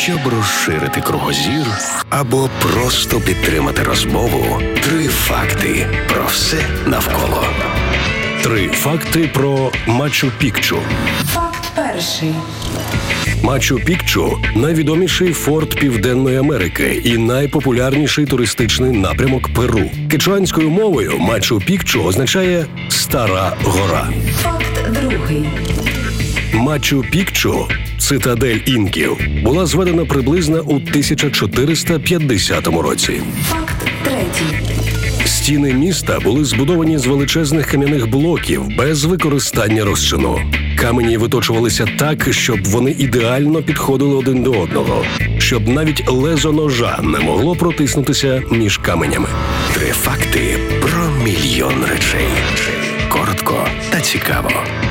Щоб розширити кругозір або просто підтримати розмову, 3 факти про все навколо. 3 факти про Мачу-Пікчу. Факт перший. Мачу-Пікчу – найвідоміший форт Південної Америки і найпопулярніший туристичний напрямок Перу. Кечуанською мовою Мачу-Пікчу означає «стара гора». Факт другий. Мачу-Пікчу – цитадель інків, була зведена приблизно у 1450 році. Факт третій. Стіни міста були збудовані з величезних кам'яних блоків без використання розчину. Камені виточувалися так, щоб вони ідеально підходили один до одного, щоб навіть лезо ножа не могло протиснутися між каменями. 3 факти про мільйон речей. Коротко та цікаво.